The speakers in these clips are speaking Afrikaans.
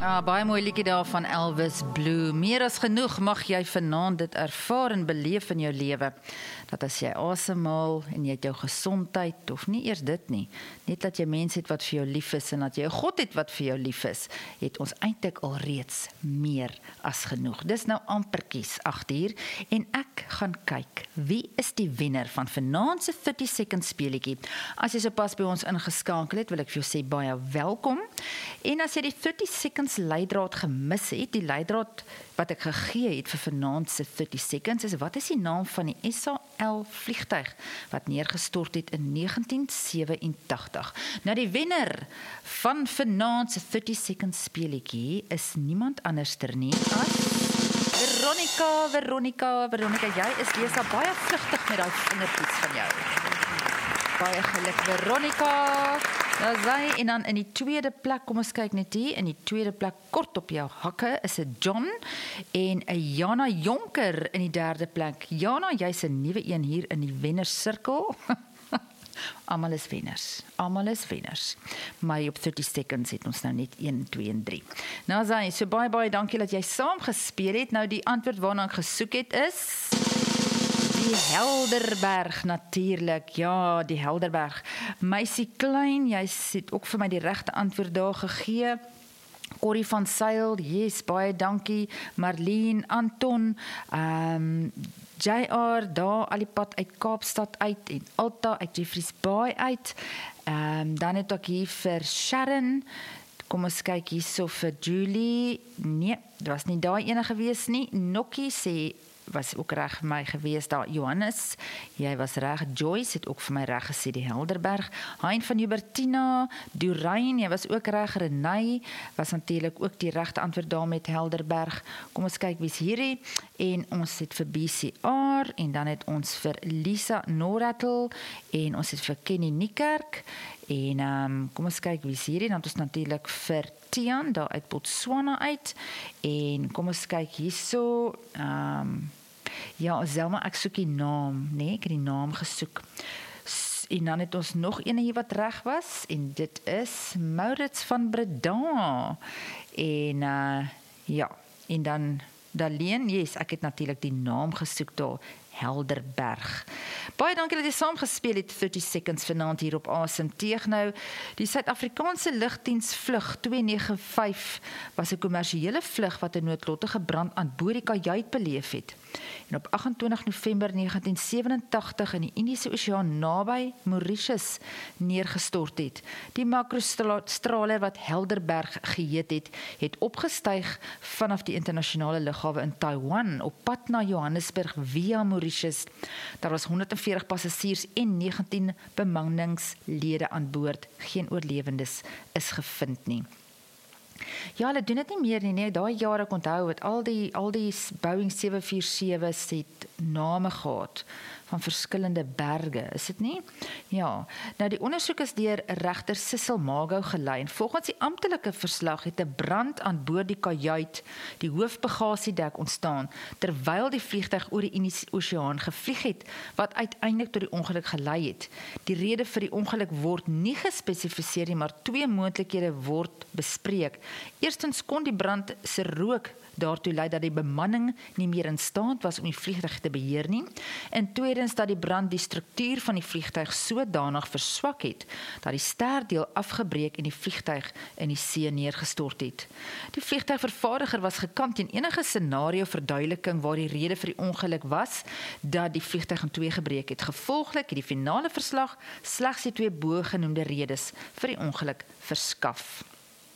Baie mooi liedjie daar van Elvis Blue. Meer as genoeg mag jy vanaand dit ervaar en beleef in jou lewe. Dat as jy asemhaal en jy het jou gesondheid, of nie eers dit nie, net dat jy mense het wat vir jou lief is en dat jy 'n God het wat vir jou lief is, het ons eintlik al reeds meer as genoeg. Dis nou amperkies 8:00 en ek gaan kyk, wie is die wenner van vanaand se 30 second speletjie? As jy sopas by ons ingeskakel het, wil ek vir jou sê baie welkom. En as jy die 30 seconds leidraad gemis het, die leidraad wat ek gegee het vir vanaand se 30 seconds is, wat is die naam van die SAL vliegtuig wat neergestort het in 1987? Nou die wenner van vanaand se 30 seconds speletjie is niemand anderster nie as Veronica, jy is besig baie vlugtig met daai vingertoets van jou. Baie geluk, Veronica. Daar sy, en dan in die tweede plek, kom ons kyk net hier, in die tweede plek, kort op jou hakke, is dit John, en Jana Jonker in die derde plek. Jana, jy's 'n nuwe een hier in die wennerssirkel. Almal is wenners. Maar op 30 seconds het ons nou net 1, 2 en 3. Nou sy, so baie dankie dat jy saam gespeel het. Nou die antwoord waarna ek gesoek het is die Helderberg natuurlik. Ja, die Helderberg. Meisie Klein, jy het ook vir my die regte antwoord daar gegee. Corrie van Sail, yes, baie dankie. Marlene, Anton, JR, daar al die pad uit Kaapstad uit en Alta uit Jeffreys Bay uit. Dan het ek hier vir Sharon. Kom ons kyk hierso vir Julie. Nee, dit was nie daai ene gewees nie. Nokkie sê was ook reg vir my gewees daar. Johannes, jy was reg. Joyce het ook vir my reg gesê die Helderberg. Hein van Hubertina, Dorein, jy was ook reg. Renay was natuurlik ook die regte antwoord daar met Helderberg. Kom ons kyk wie's hierdie. En ons het vir BCR en dan het ons vir Lisa Noratl en ons het vir Kenny Niekerk. En kom ons kyk wie's hierdie. Dan het ons natuurlik vir Tian daar uit Botswana uit. En kom ons kyk hierso. Ja, Zelma, ek soek die naam, nee, ek het die naam gesoek. En dan het ons nog een hier wat reg was, en dit is Maurits van Breda. En ja, en dan Daleen, yes, ek het natuurlik die naam gesoek daar, Helderberg. Baie dankie dat jy saam gespeel het 30 seconds vanaand hier op Asem Teeg. Nou, die Suid-Afrikaanse lugdiens vlug 295 was 'n kommersiële vlug wat 'n noodlottige brand aan boord die kajuit beleef het. En op 28 November 1987 in die Indiese Oseaan naby Mauritius neergestort het. Die makrostraler wat Helderberg geheet het opgestyg vanaf die internasionale lughawe in Taiwan op pad na Johannesburg via Mauritius. Daar was 140 passasiers en 19 bemanningslede aan boord. Geen oorlewendes is gevind nie. Ja, hulle doen dit nie meer nie, nee. Daai jare ek onthou het al die Boeing 747's het name gehad van verskillende berge, is dit nie? Ja, nou die ondersoek is deur regter Sissel Mago gelei en volgens die amptelike verslag het 'n brand aan boord die kajuit, die hoofbagasiedek ontstaan, terwyl die vliegtuig oor die Indiese Oseaan gevlieg het, wat uiteindelik tot die ongeluk gelei het. Die rede vir die ongeluk word nie gespesifiseer nie, maar 2 moontlikhede word bespreek. Eerstens kon die brand se rook daartoe lei dat die bemanning nie meer in staat was om die vliegtuig te beheer nie. En tweedens dat die brand die struktuur van die vliegtuig sodanig verswak het, dat die sterdeel afgebreek en die vliegtuig in die see neergestort het. Die vliegtuigvervaardiger was gekant teen enige scenario verduideliking waar die rede vir die ongeluk was, dat die vliegtuig in 2 gebreek het. Gevolglik het die finale verslag slegs die 2 bogenoemde redes vir die ongeluk verskaf.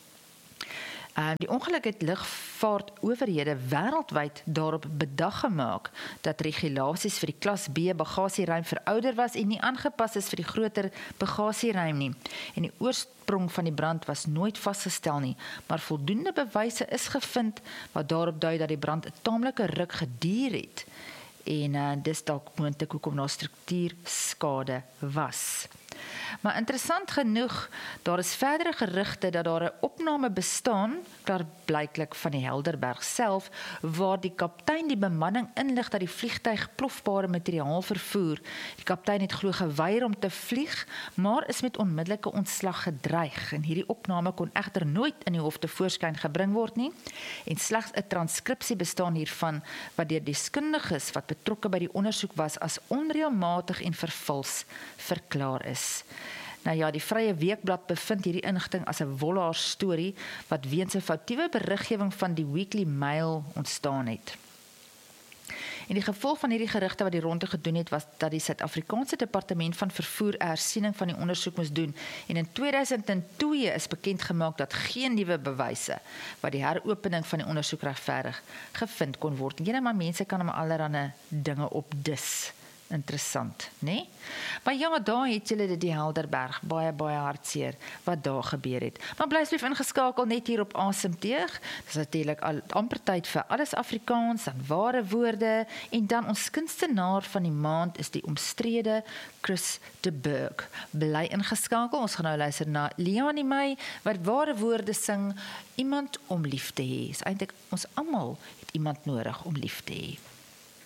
Die ongeluk het lugvaartowerhede wêreldwyd daarop bedag gemaak dat regulasies vir die klas B bagasieruim verouder was en nie aangepas is vir die groter bagasieruim nie. En die oorsprong van die brand was nooit vasgestel nie, maar voldoende bewyse is gevind wat daarop dui dat die brand 'n taamlike ruk geduur het. En dis dalk moontlik hoekom daar struktuurskade was. Maar interessant genoeg, daar is verdere gerugte dat daar 'n opname bestaan, klaarblyklik van die Helderberg self, waar die kaptein die bemanning inlig dat die vliegtuig plofbare materiaal vervoer. Die kaptein het glo geweier om te vlieg, maar is met onmiddellike ontslag gedreig. En hierdie opname kon egter nooit in die hof tevoorskyn gebring word nie. En slegs 'n transkripsie bestaan hiervan wat deur deskundiges wat betrokke by die ondersoek was as onreëlmatig en vervals verklaar is. Nou ja, die Vrye Weekblad bevind hierdie inligting as 'n wollaar storie wat weens 'n foutiewe beriggewing van die Weekly Mail ontstaan het. En die gevolg van hierdie gerugte wat die ronde gedoen het, was dat die Suid-Afrikaanse Departement van Vervoer 'n hersiening van die ondersoek moes doen. En in 2002 is bekend gemaak dat geen nuwe bewyse wat die heropening van die ondersoek regverdig gevind kon word. Ja, maar mense kan hom allerlei dinge opdis. Interessant, né? Maar ja, daar het julle dit die Helderberg, baie hartseer wat daar gebeur het. Maar bly asseblief ingeskakel net hier op Asemteug. Dis natuurlik al amper tyd vir alles Afrikaans en ware woorde en dan ons kunstenaar van die maand is die omstrede Chris de Burgh. Bly ingeskakel. Ons gaan nou luister na Liani May wat ware woorde sing, iemand om lief te hê. Is eintlik ons almal het iemand nodig om lief te hê.